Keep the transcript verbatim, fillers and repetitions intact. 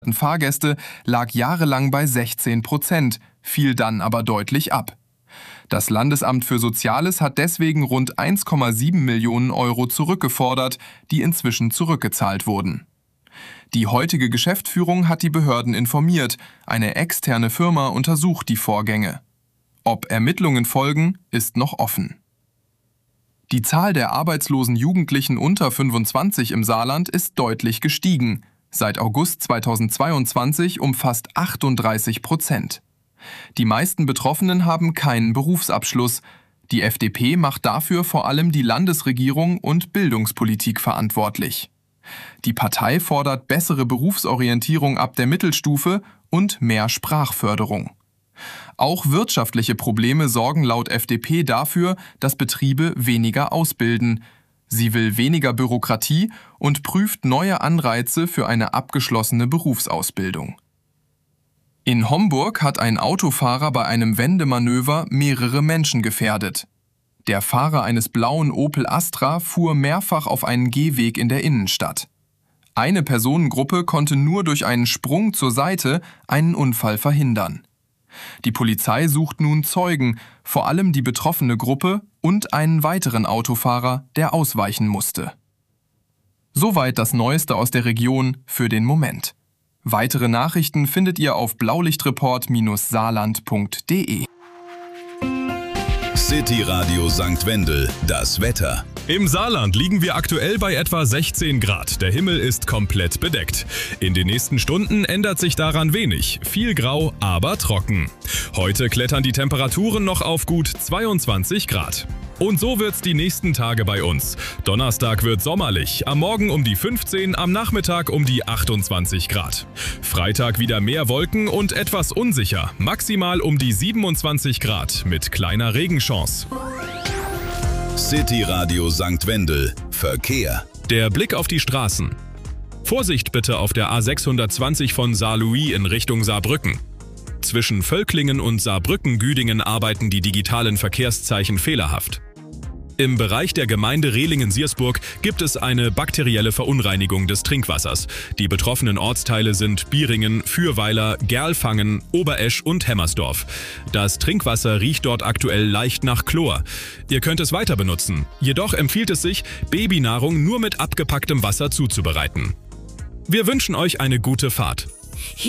Fahrgäste lag jahrelang bei sechzehn Prozent, fiel dann aber deutlich ab. Das Landesamt für Soziales hat deswegen rund eins Komma sieben Millionen Euro zurückgefordert, die inzwischen zurückgezahlt wurden. Die heutige Geschäftsführung hat die Behörden informiert, eine externe Firma untersucht die Vorgänge. Ob Ermittlungen folgen, ist noch offen. Die Zahl der arbeitslosen Jugendlichen unter fünfundzwanzig im Saarland ist deutlich gestiegen, seit August zweitausendzweiundzwanzig um fast achtunddreißig Prozent. Die meisten Betroffenen haben keinen Berufsabschluss. Die F D P macht dafür vor allem die Landesregierung und Bildungspolitik verantwortlich. Die Partei fordert bessere Berufsorientierung ab der Mittelstufe und mehr Sprachförderung. Auch wirtschaftliche Probleme sorgen laut F D P dafür, dass Betriebe weniger ausbilden. Sie will weniger Bürokratie und prüft neue Anreize für eine abgeschlossene Berufsausbildung. In Homburg hat ein Autofahrer bei einem Wendemanöver mehrere Menschen gefährdet. Der Fahrer eines blauen Opel Astra fuhr mehrfach auf einen Gehweg in der Innenstadt. Eine Personengruppe konnte nur durch einen Sprung zur Seite einen Unfall verhindern. Die Polizei sucht nun Zeugen, vor allem die betroffene Gruppe und einen weiteren Autofahrer, der ausweichen musste. Soweit das Neueste aus der Region für den Moment. Weitere Nachrichten findet ihr auf blaulichtreport Bindestrich saarland Punkt de. City Radio Sankt Wendel, das Wetter. Im Saarland liegen wir aktuell bei etwa sechzehn Grad. Der Himmel ist komplett bedeckt. In den nächsten Stunden ändert sich daran wenig. Viel grau, aber trocken. Heute klettern die Temperaturen noch auf gut zweiundzwanzig Grad. Und so wird's die nächsten Tage bei uns. Donnerstag wird sommerlich, am Morgen um die fünfzehn, am Nachmittag um die achtundzwanzig Grad. Freitag wieder mehr Wolken und etwas unsicher, maximal um die siebenundzwanzig Grad mit kleiner Regenchance. City Radio Sankt Wendel, Verkehr. Der Blick auf die Straßen. Vorsicht bitte auf der A sechshundertzwanzig von Saarlouis in Richtung Saarbrücken. Zwischen Völklingen und Saarbrücken-Güdingen arbeiten die digitalen Verkehrszeichen fehlerhaft. Im Bereich der Gemeinde Rehlingen-Siersburg gibt es eine bakterielle Verunreinigung des Trinkwassers. Die betroffenen Ortsteile sind Bieringen, Fürweiler, Gerlfangen, Oberesch und Hemmersdorf. Das Trinkwasser riecht dort aktuell leicht nach Chlor. Ihr könnt es weiter benutzen. Jedoch empfiehlt es sich, Babynahrung nur mit abgepacktem Wasser zuzubereiten. Wir wünschen euch eine gute Fahrt.